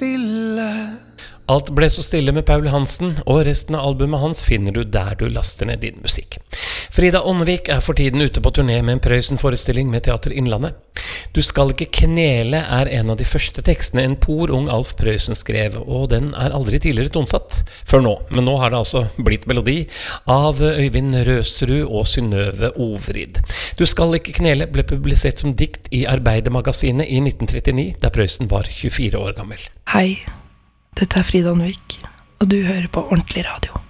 stille. Alt ble så stille med Paul Hansen, og resten av albumet hans finner du der du laster ned din musikk. Frida Ånnevik for tiden ute på turné med en Prøysen-forestilling med Teater Innlandet. Du skal ikke knele en av de første tekstene en ung Alf Prøysen skrev, og den aldri tidligere tonsatt, før nå. Men nå har det altså blitt melodi av Øyvind Røsrud og Synnøve Ovrid. Du skal ikke knele ble publisert som dikt i Arbeidermagasinet i 1939, der Prøysen var 24 år gammel. Hei. Dette Frida Ånnevik, og du hører på Ordentlig Radio.